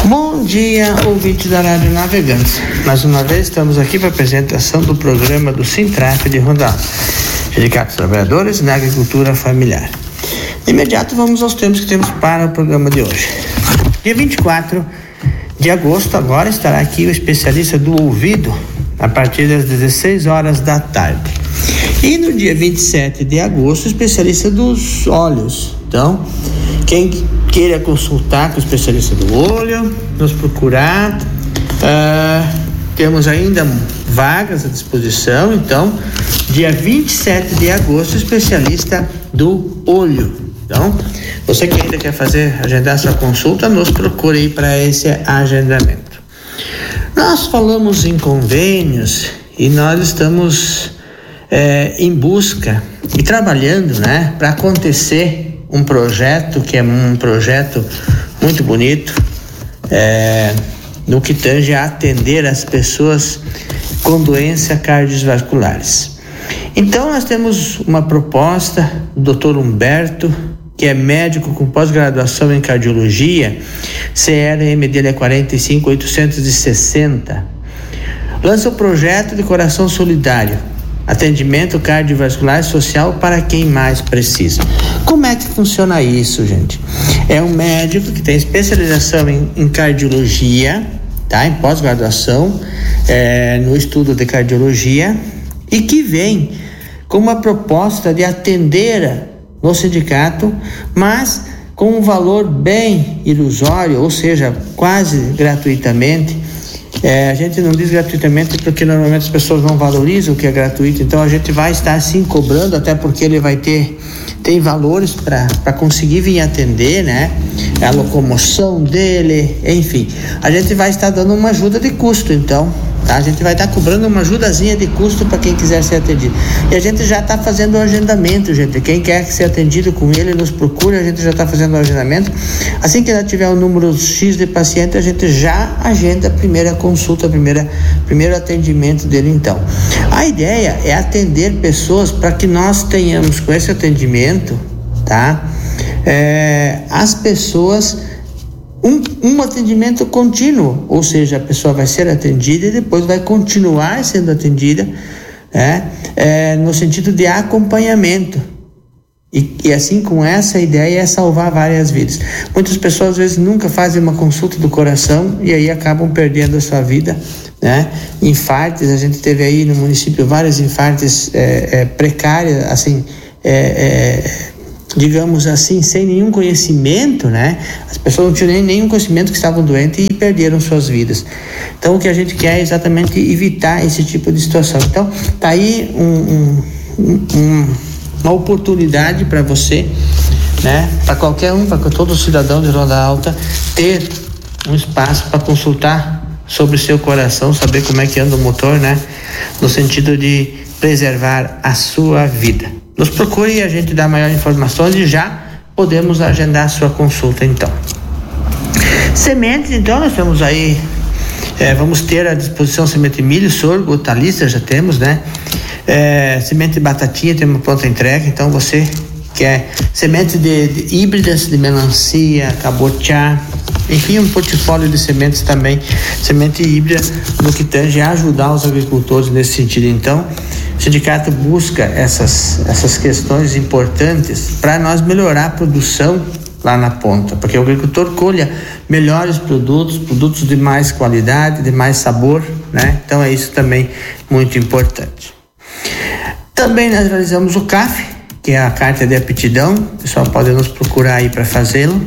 Bom dia, ouvintes da Rádio Navegantes. Mais uma vez estamos aqui para a apresentação do programa do Sintraf de Rondônia, Sindicato dos Trabalhadores na Agricultura Familiar. De imediato vamos aos temas que temos para o programa de hoje. Dia 24 de agosto, agora estará aqui o especialista do ouvido, a partir das 16 horas da tarde. E no dia 27 de agosto, o especialista dos olhos. Então, quem queira consultar com o especialista do olho, nos procurar. Temos ainda vagas à disposição. Então, dia 27 de agosto, especialista do olho. Então, você que ainda quer agendar sua consulta, nos procure aí para esse agendamento. Nós falamos em convênios e nós estamos em busca e trabalhando, para acontecer um projeto que é um projeto muito bonito, no que tange a atender as pessoas com doenças cardiovasculares. Então nós temos uma proposta do Dr. Humberto, que é médico com pós-graduação em cardiologia, CRM dele é 45860. Lança o projeto de Coração Solidário, atendimento cardiovascular social para quem mais precisa. Como é que funciona isso, gente? É um médico que tem especialização em cardiologia, em pós-graduação, no estudo de cardiologia, e que vem com uma proposta de atender no sindicato, mas com um valor bem ilusório, ou seja, quase gratuitamente. A gente não diz gratuitamente porque normalmente as pessoas não valorizam o que é gratuito, então a gente vai estar sim cobrando, até porque ele vai tem valores para conseguir vir atender, a locomoção dele, enfim, a gente vai estar dando uma ajuda de custo, então, a gente vai estar cobrando uma ajudazinha de custo para quem quiser ser atendido. E a gente já está fazendo o agendamento, gente. Quem quer ser atendido com ele, nos procure, a gente já está fazendo o agendamento. Assim que já tiver o número X de paciente, a gente já agenda a primeira consulta, primeiro atendimento dele, então. A ideia é atender pessoas para que nós tenhamos com esse atendimento, as pessoas um atendimento contínuo, ou seja, a pessoa vai ser atendida e depois vai continuar sendo atendida, no sentido de acompanhamento. E assim, com essa ideia, é salvar várias vidas. Muitas pessoas às vezes nunca fazem uma consulta do coração e aí acabam perdendo a sua vida, Infartes, a gente teve aí no município vários infartes precários, assim, digamos assim, sem nenhum conhecimento, As pessoas não tinham nenhum conhecimento que estavam doentes e perderam suas vidas. Então, o que a gente quer é exatamente evitar esse tipo de situação. Então, tá aí uma oportunidade para você, para qualquer para todo cidadão de Ronda Alta ter um espaço para consultar sobre o seu coração, saber como é que anda o motor, no sentido de preservar a sua vida. Nos procure e a gente dá maior informações e já podemos agendar a sua consulta, então. Sementes, então, nós temos aí, vamos ter à disposição semente de milho, sorgo, hortaliça, já temos, semente de batatinha, temos pronta entrega, então você quer sementes de híbridas, de melancia, cabotiá, enfim, um portfólio de sementes também, semente híbrida, no que tange a ajudar os agricultores nesse sentido. Então, o sindicato busca essas questões importantes para nós melhorar a produção lá na ponta, porque o agricultor colha melhores produtos de mais qualidade, de mais sabor, Então é isso também muito importante. Também nós realizamos o CAF, que é a carta de aptidão, o pessoal pode nos procurar aí para fazê-lo.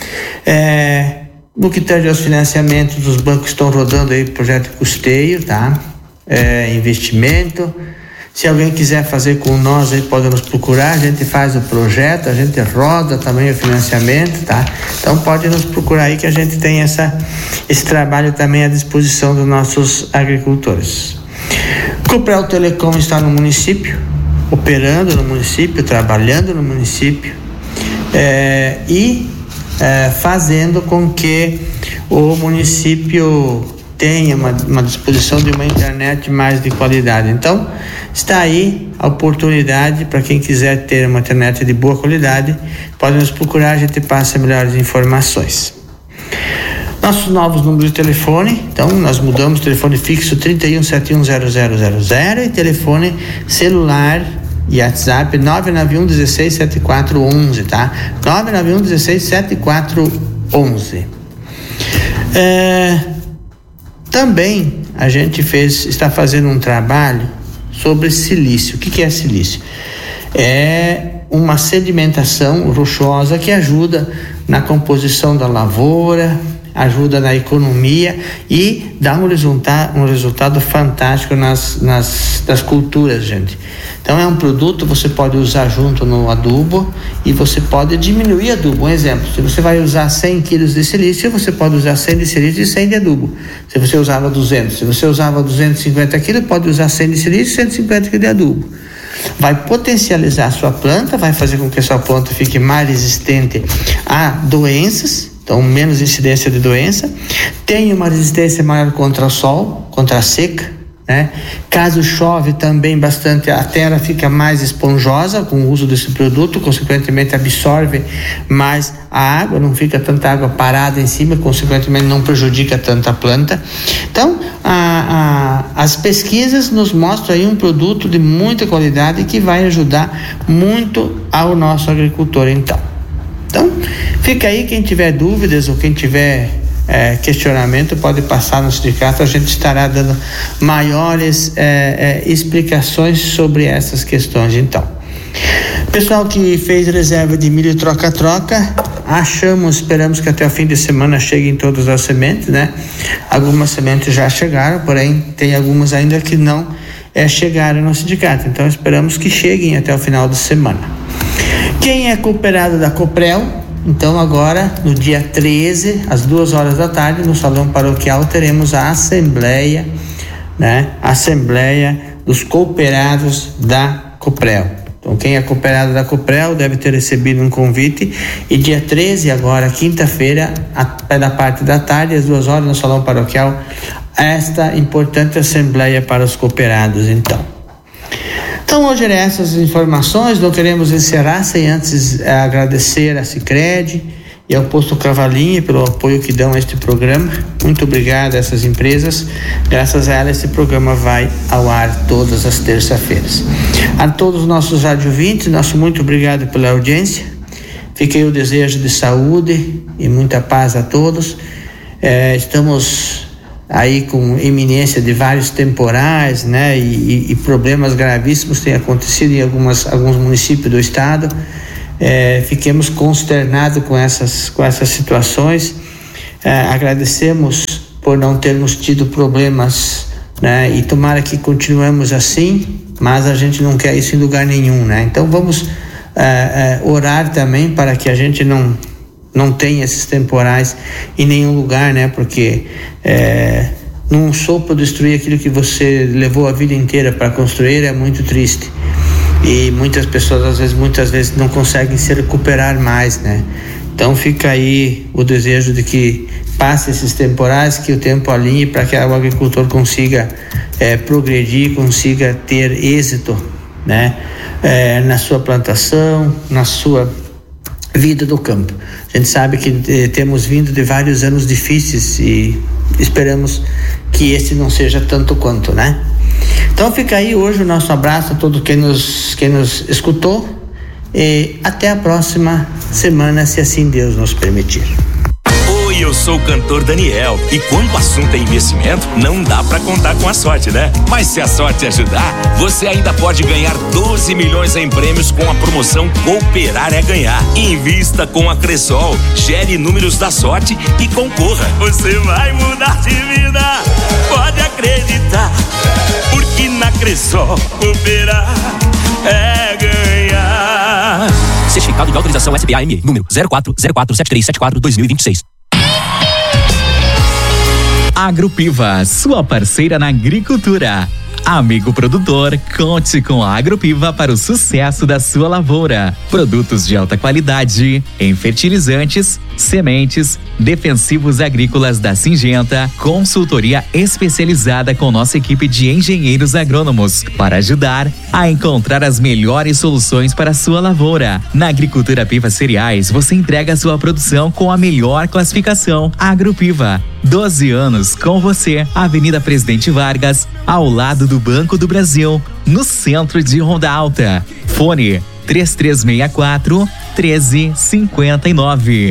No que tange aos financiamentos, os bancos estão rodando aí projeto de custeio, investimento. Se alguém quiser fazer com nós aí, pode nos procurar, a gente faz o projeto, a gente roda também o financiamento, Então pode nos procurar aí que a gente tem esse trabalho também à disposição dos nossos agricultores. Cooperel Telecom está no município, operando no município, trabalhando no município, fazendo com que o município tenha uma disposição de uma internet mais de qualidade. Então, está aí a oportunidade para quem quiser ter uma internet de boa qualidade, pode nos procurar, a gente passa melhores informações. Nossos novos números de telefone, então nós mudamos telefone fixo 31710000 e telefone celular e WhatsApp 991-167411, tá? 991-167411. Também a gente está fazendo um trabalho sobre silício. O que é silício? É uma sedimentação rochosa que ajuda na composição da lavoura, ajuda na economia e dá um resultado fantástico nas culturas, gente. Então é um produto, você pode usar junto no adubo e você pode diminuir adubo. Um exemplo, se você vai usar 100 quilos de silício, você pode usar 100 de silício e 100 de adubo. Se você usava 200, se você usava 250 quilos, pode usar 100 de silício e 150 quilos de adubo. Vai potencializar a sua planta, vai fazer com que a sua planta fique mais resistente a doenças, então menos incidência de doença, tem uma resistência maior contra o sol, contra a seca, né? Caso chove também bastante, a terra fica mais esponjosa com o uso desse produto, consequentemente absorve mais a água, não fica tanta água parada em cima, consequentemente não prejudica tanto a planta. Então as pesquisas nos mostram aí um produto de muita qualidade que vai ajudar muito ao nosso agricultor. Então fica aí, quem tiver dúvidas ou quem tiver questionamento pode passar no sindicato, a gente estará dando maiores explicações sobre essas questões. Então, pessoal que fez reserva de milho troca-troca, esperamos que até o fim de semana cheguem todas as sementes, né? Algumas sementes já chegaram, porém tem algumas ainda que não chegaram no sindicato, então esperamos que cheguem até o final de semana. Quem é cooperado da Coprel, então agora no dia 13, às 2h da tarde, no salão paroquial, teremos a assembleia, né? Assembleia dos cooperados da Coprel. Então quem é cooperado da Coprel deve ter recebido um convite, e dia 13, agora quinta-feira, da parte da tarde, às 2h, no salão paroquial, esta importante assembleia para os cooperados. Então hoje eram essas informações. Não queremos encerrar sem antes agradecer a Sicredi e ao Posto Cavalinha pelo apoio que dão a este programa. Muito obrigado a essas empresas. Graças a elas, esse programa vai ao ar todas as terças-feiras. A todos os nossos radiovintes, nosso muito obrigado pela audiência. Fica aí o desejo de saúde e muita paz a todos. Estamos aí com iminência de vários temporais, né? E problemas gravíssimos têm acontecido em alguns municípios do estado. Fiquemos consternados com essas situações. Agradecemos por não termos tido problemas, né? E tomara que continuemos assim, mas a gente não quer isso em lugar nenhum, né? Então vamos orar também para que a gente não tenha esses temporais em nenhum lugar, né? Porque num sopro destruir aquilo que você levou a vida inteira para construir é muito triste. E muitas pessoas, muitas vezes não conseguem se recuperar mais, né? Então fica aí o desejo de que passe esses temporais, que o tempo alinhe para que o agricultor consiga progredir, consiga ter êxito, né? Na sua plantação, na sua vida do campo. A gente sabe que temos vindo de vários anos difíceis e esperamos que esse não seja tanto quanto, né? Então fica aí hoje o nosso abraço a todo quem nos escutou, e até a próxima semana, se assim Deus nos permitir. Oi, eu sou o cantor Daniel, e quando o assunto é investimento, não dá pra contar com a sorte, né? Mas se a sorte ajudar, você ainda pode ganhar 12 milhões em prêmios com a promoção Cooperar é Ganhar. Invista com a Cressol, gere números da sorte e concorra. Você vai mudar de vida, pode acreditar, porque na Cressol cooperar é ganhar. Certificado de autorização SBAME, número 04047374-2026. Agropiva, sua parceira na agricultura. Amigo produtor, conte com a Agropiva para o sucesso da sua lavoura. Produtos de alta qualidade em fertilizantes, sementes, defensivos agrícolas da Syngenta, consultoria especializada com nossa equipe de engenheiros agrônomos para ajudar a encontrar as melhores soluções para a sua lavoura. Na Agricultura Piva Cereais, você entrega a sua produção com a melhor classificação. Agropiva, 12 anos com você. Avenida Presidente Vargas, ao lado do Banco do Brasil, no centro de Ronda Alta. Fone 3364-1359.